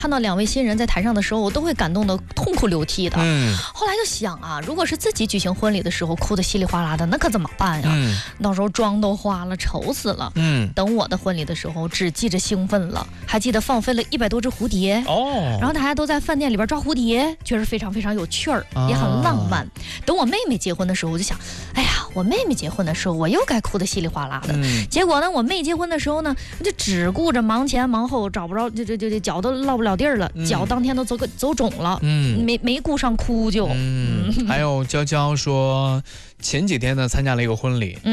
看到2位新人在台上的时候，我都会感动得痛哭流涕的。后来就想啊，如果是自己举行婚礼的时候哭得稀里哗啦的，那可怎么办呀？到时候妆都花了，愁死了。等我的婚礼的时候，只记着兴奋了，还记得放飞了100多只蝴蝶。然后大家都在饭店里边抓蝴蝶，确实非常非常有趣儿，也很浪漫。等我妹妹结婚的时候，我就想，哎呀，我妹妹结婚的时候，我又该哭得稀里哗啦的。结果呢，我妹结婚的时候呢，就只顾着忙前忙后，找不着，就脚都落不了地儿了，脚当天都走肿了，没顾上哭就。 还有娇娇说，前几天呢参加了一个婚礼，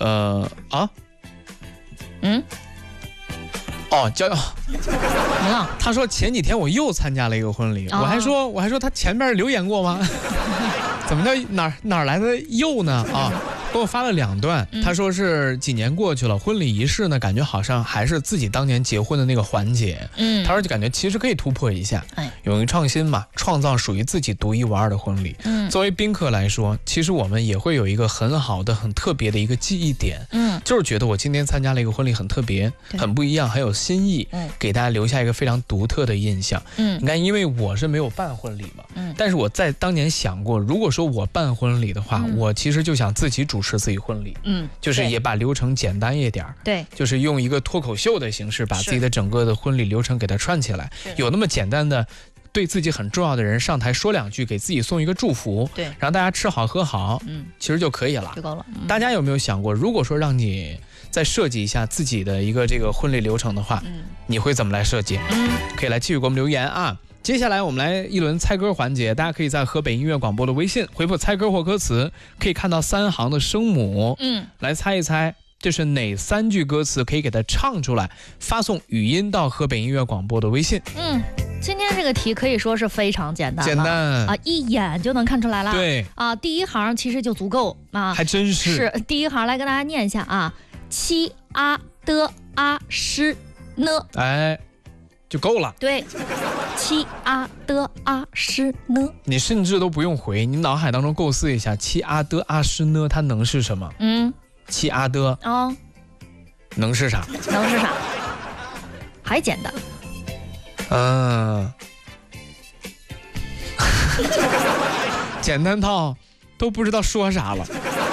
娇娇， 怎么了？ 他说前几天我又参加了一个婚礼，我还说他前面留言过吗？怎么叫哪来的又呢？给我发了2段，他说是几年过去了，婚礼仪式呢，感觉好像还是自己当年结婚的那个环节。他说就感觉其实可以突破一下，勇于创新嘛，创造属于自己独一无二的婚礼。作为宾客来说，其实我们也会有一个很好的、很特别的一个记忆点。就是觉得我今天参加了一个婚礼很特别、很不一样、很有新意，给大家留下一个非常独特的印象。你看，因为我是没有办婚礼嘛，但是我在当年想过，如果说我办婚礼的话，我其实就想自己主持自己婚礼，就是也把流程简单一点，对，就是用一个脱口秀的形式，把自己的整个的婚礼流程给它串起来，有那么简单的。对自己很重要的人上台说2句，给自己送一个祝福，对，让大家吃好喝好，其实就可以了，就够了。大家有没有想过，如果说让你再设计一下自己的一个这个婚礼流程的话，你会怎么来设计？可以来继续给我们留言啊。接下来我们来一轮猜歌环节，大家可以在河北音乐广播的微信回复猜歌或歌词，可以看到3行的声母，来猜一猜这是哪3句歌词，可以给它唱出来，发送语音到河北音乐广播的微信。 今天这个题可以说是非常简单啊，一眼就能看出来了。对啊，第一行其实就足够啊， 还真是。 是第一行来跟大家念一下啊，7 a d a sh n， 哎，就够了。 对，7 a d a sh n， 你甚至都不用回，你脑海当中构思一下，7 a d a sh n 它能是什么？7 a d 能是啥？ 能是啥？还简单。 简单到都不知道说啥了。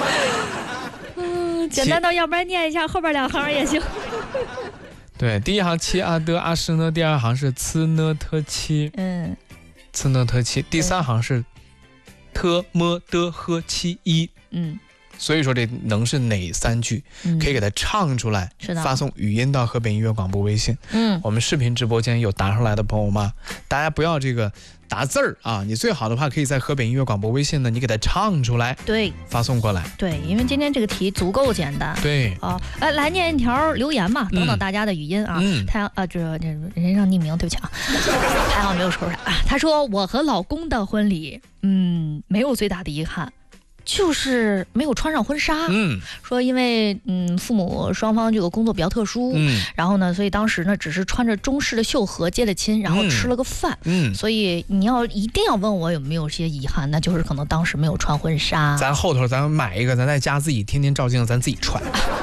简单到要不然念一下后边2行也行。 对，第一行7 a d a sh n， 第2行是呲呢特七，呲呢特七，第3行是特么的和七一，所以说这能是哪3句，可以给它唱出来，发送语音到河北音乐广播微信。我们视频直播间有答上来的朋友吗？大家不要这个答字儿啊，你最好的话可以在河北音乐广播微信呢，你给它唱出来，对，发送过来。 对，因为今天这个题足够简单。 对， 来念一条留言吧，等等大家的语音啊。太阳这人让匿名，对不起啊，还好没有说啥。他说我和老公的婚礼，没有最大的遗憾。就是没有穿上婚纱，说因为父母双方这个工作比较特殊，然后呢，所以当时呢只是穿着中式的绣荷接了亲，然后吃了个饭，所以你一定要问我有没有些遗憾，那就是可能当时没有穿婚纱。 咱后头咱买一个，咱在家自己天天照镜子，咱自己穿。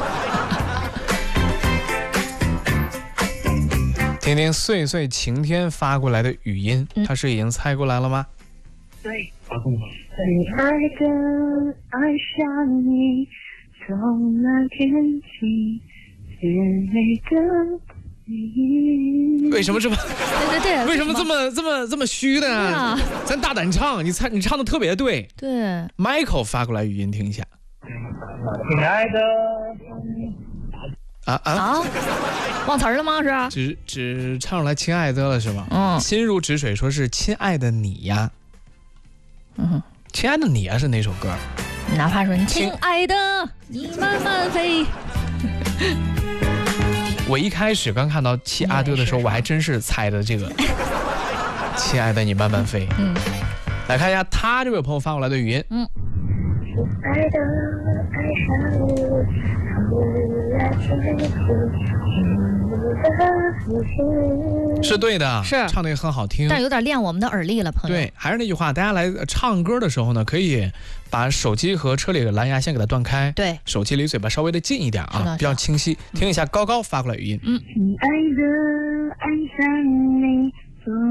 听听岁岁晴天发过来的语音，他是已经猜过来了吗？ 对，亲爱的，爱上你，从那天起，甜美的你。 为什么这么？ 对， 为什么这么虚的呢？咱大胆唱，你唱的特别对。 对 ，Michael 发过来语音听一下。 亲爱的。 忘词儿了吗？是只唱出来亲爱的了是吗？心如止水说是亲爱的你呀。亲爱的你啊是哪首歌？ 哪怕说你亲爱的你慢慢飞。 我一开始刚看到七阿德的时候，我还真是猜的这个亲爱的你慢慢飞。来看一下他这位朋友发过来的语音。亲爱的爱上你，是对的， 是唱的也很好听， 但有点练我们的耳力了，朋友。 对，还是那句话，大家来唱歌的时候呢，可以把手机和车里的蓝牙先给它断开，对，手机离嘴巴稍微的近一点啊，比较清晰。听一下高高发过来语音。 亲爱的爱上你，